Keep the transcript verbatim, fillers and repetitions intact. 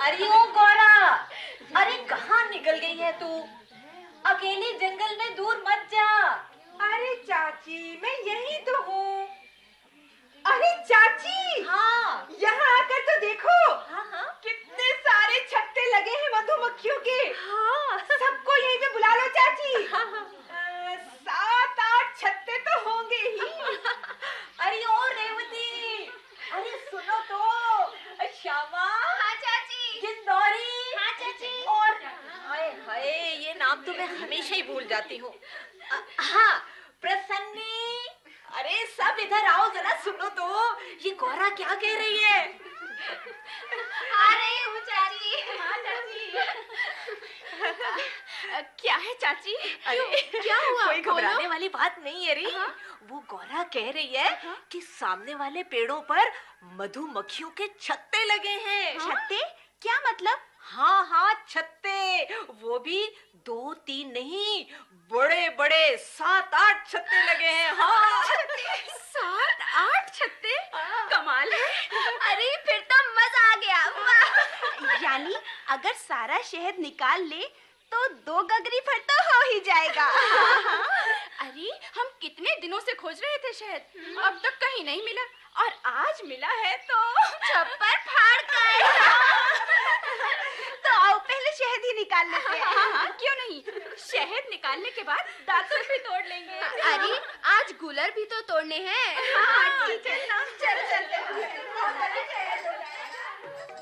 अरे ओ गौरा, अरे कहाँ निकल गई है तू? अकेली जंगल में दूर मत जा। अरे चाची, मैं यही तो हूँ। अरे चाची, हाँ यहाँ आकर तो देखो। हाँ हाँ कितने सारे छत्ते लगे हैं मधुमक्खियों के। हाँ सबको यहीं पे बुला लो चाची। हाँ, हाँ। आ, सात आठ छत्ते तो होंगे ही। अरे ओ रेवती, अरे सुनो तो। श्यामा। हाँ चाची। किंदौरी। हाँ चाची। और हाय हाय, ये नाम तो मैं हमेशा ही भूल जाती हूँ। हाँ, प्रसन्नी। अरे सब इधर आओ, जरा सुनो तो, ये गौरा क्या कह रही है? आ रही हूँ चाची। हाँ चाची। क्या है चाची? अरे क्या हुआ? कोई घबराने बोलो। वाली बात नहीं है री। हाँ? वो गौरा कह रही है कि सामने वाले पेड़ों पर मधुमक्खियों के छत्ते लगे हैं। छत्ते? क्या मतलब? हाँ हाँ छत्ते, वो भी दो तीन नहीं, बड़े बड़े सात आठ छत्ते लगे हैं। हाँ सात आठ छत्ते? कमाल है। अरे फिर तो मजा आ गया। वाह। यानी अगर सारा शहद निकाल ले तो दो गगरी भर तो हो ही जाएगा। अरे हम कितने दिनों से खोज रहे थे शहद, अब तक कहीं नहीं मिला, और आज मिला है तो छप्पर फाड़ कर। तो आओ पहले शहद ही निकाल लेते हैं। हाँ, हाँ, क्यों नहीं। शहद निकालने के बाद दातुन भी तोड़ लेंगे। अरे आज गुलर भी तो तोड़ने हैं। हाँ, ठीक है ना। चल चल।